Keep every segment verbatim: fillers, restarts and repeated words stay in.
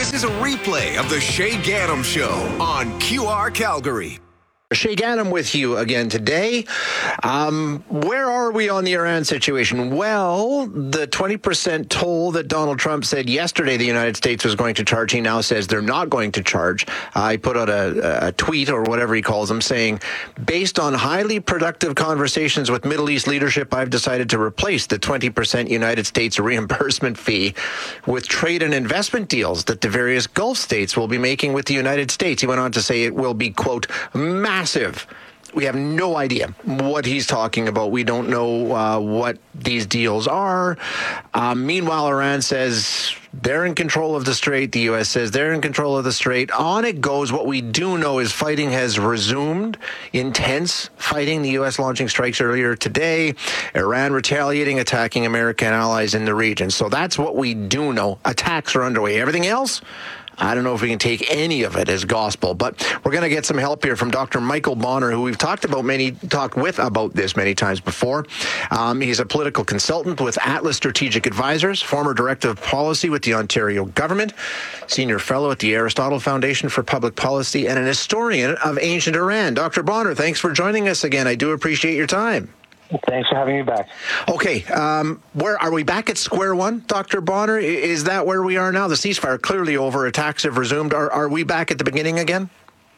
This is a replay of the Shay Ganem Show on Q R Calgary. Shay Ganem with you again today. Um, where are we on the Iran situation? Well, the twenty percent toll that Donald Trump said yesterday the United States was going to charge, he now says they're not going to charge. Uh, he put out a, a tweet or whatever he calls them saying, based on highly productive conversations with Middle East leadership, I've decided to replace the twenty percent United States reimbursement fee with trade and investment deals that the various Gulf states will be making with the United States. He went on to say it will be, quote, massive. Massive. We have no idea what he's talking about. We don't know uh, what these deals are. Uh, meanwhile, Iran says they're in control of the Strait. The U S says they're in control of the Strait. On it goes. What we do know is fighting has resumed, intense fighting. The U S launching strikes earlier today. Iran retaliating, attacking American allies in the region. So that's what we do know. Attacks are underway. Everything else, I don't know if we can take any of it as gospel, but we're going to get some help here from Doctor Michael Bonner, who we've talked about many, talked with about this many times before. Um, he's a political consultant with Atlas Strategic Advisors, former director of policy with the Ontario government, senior fellow at the Aristotle Foundation for Public Policy, and an historian of ancient Iran. Doctor Bonner, thanks for joining us again. I do appreciate your time. Thanks for having me back. Okay, um, where are we back at square one, Doctor Bonner? Is that where we are now? The ceasefire clearly over, attacks have resumed. Are, are we back at the beginning again?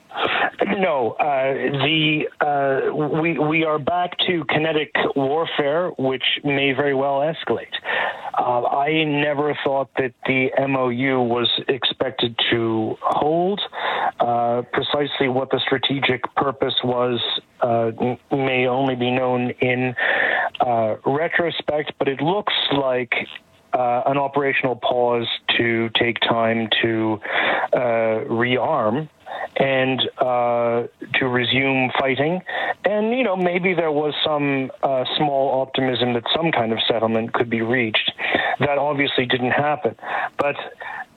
No, uh, the uh, we we are back to kinetic warfare, which may very well escalate. Uh, I never thought that the M O U was expected to hold. Uh, precisely what the strategic purpose was uh, may only be known in uh, retrospect, but it looks like uh, an operational pause to take time to uh, rearm and uh, to resume fighting. And, you know, maybe there was some uh, small optimism that some kind of settlement could be reached. That obviously didn't happen. But